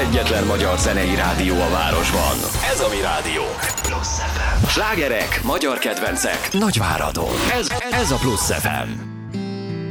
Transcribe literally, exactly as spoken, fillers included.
egyetlen magyar zenei rádió a városban. Ez a mi rádió. Plusz ef em. Slágerek, magyar kedvencek, Nagyváradon. Ez, ez a Plusz ef em.